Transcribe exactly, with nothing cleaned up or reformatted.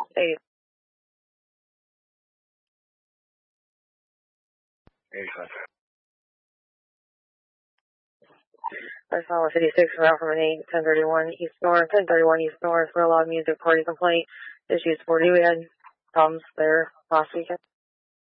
eight. eighty-five. I saw a fifty-six from Alpha eight, ten thirty-one East North, ten thirty-one East North, for a loud music party complaint. Issues forty. We had problems there last weekend.